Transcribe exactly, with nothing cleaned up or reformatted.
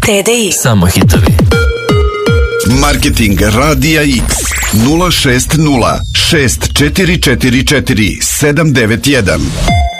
T D I. Samo hitovi. Marketing Radija X nula šest nula šest četiri četiri četiri sedam devet jedan.